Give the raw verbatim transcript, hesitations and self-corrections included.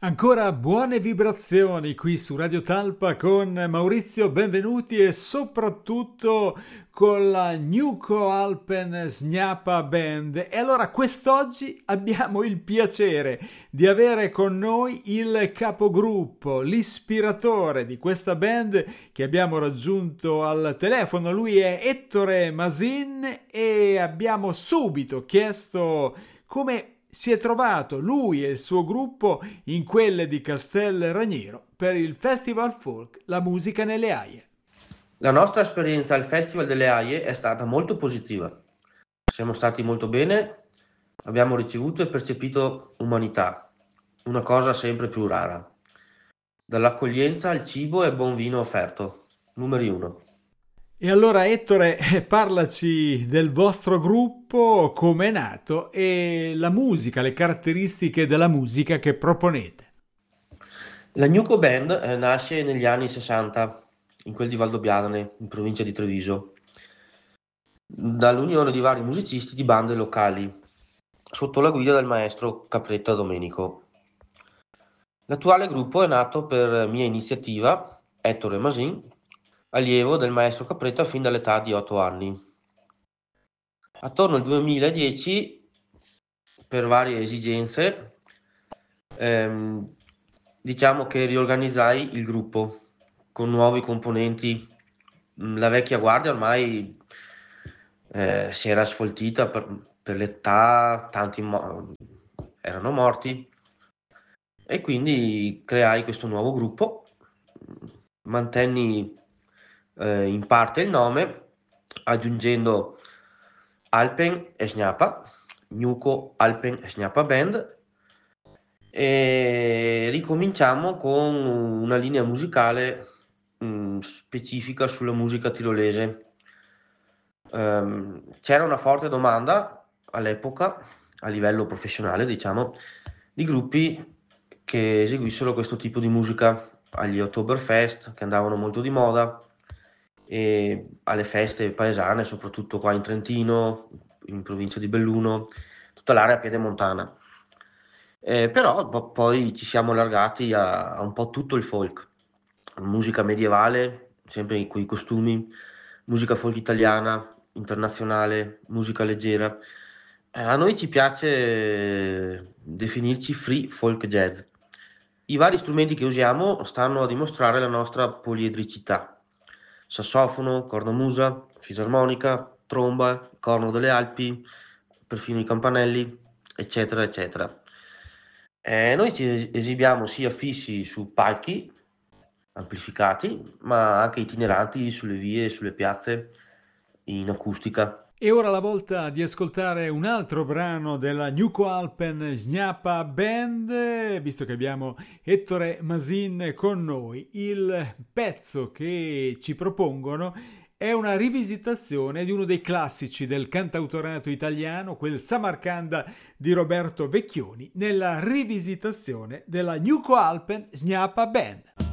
Ancora buone vibrazioni qui su Radio Talpa con Maurizio, benvenuti e soprattutto con la Nuco Alpen Snjapa Band. E allora quest'oggi abbiamo il piacere di avere con noi il capogruppo, l'ispiratore di questa band che abbiamo raggiunto al telefono. Lui è Ettore Masin e abbiamo subito chiesto come si è trovato lui e il suo gruppo in quelle di Castel Raniero per il Festival Folk La Musica nelle Aie. La nostra esperienza al Festival delle Aie è stata molto positiva. Siamo stati molto bene, abbiamo ricevuto e percepito umanità, una cosa sempre più rara. Dall'accoglienza al cibo e buon vino offerto, numeri uno. E allora Ettore, parlaci del vostro gruppo, come è nato e la musica, le caratteristiche della musica che proponete. La Nuco Band eh, nasce negli anni sessanta, in quel di Valdobbiadene, in provincia di Treviso, dall'unione di vari musicisti di bande locali, sotto la guida del maestro Capretta Domenico. L'attuale gruppo è nato per mia iniziativa, Ettore Masin, allievo del maestro Capretta fin dall'età di otto anni. Attorno al duemiladieci, per varie esigenze, ehm, diciamo che riorganizzai il gruppo con nuovi componenti. La vecchia guardia ormai eh, si era sfoltita per, per l'età, tanti mo- erano morti e quindi creai questo nuovo gruppo, mantenni eh, in parte il nome aggiungendo Alpen e Snjapa, Nuco Alpen e Snjapa Band, e ricominciamo con una linea musicale mh, specifica sulla musica tirolese. Um, c'era una forte domanda all'epoca, a livello professionale, diciamo, di gruppi che eseguissero questo tipo di musica agli Oktoberfest, che andavano molto di moda, e alle feste paesane, soprattutto qua in Trentino, in provincia di Belluno, tutta l'area piedemontana. Eh, però po- poi ci siamo allargati a, a un po' tutto il folk, musica medievale, sempre con i costumi, musica folk italiana, internazionale, musica leggera. Eh, a noi ci piace eh, definirci free folk jazz. I vari strumenti che usiamo stanno a dimostrare la nostra poliedricità. Sassofono, cornamusa, fisarmonica, tromba, corno delle Alpi, perfino i campanelli, eccetera, eccetera. Eh, noi ci esibiamo sia fissi su palchi amplificati, ma anche itineranti sulle vie e sulle piazze in acustica. E ora la volta di ascoltare un altro brano della Nuco Alpen Snjapa Band, visto che abbiamo Ettore Masin con noi. Il pezzo che ci propongono è una rivisitazione di uno dei classici del cantautorato italiano, quel Samarcanda di Roberto Vecchioni, nella rivisitazione della Nuco Alpen Snjapa Band.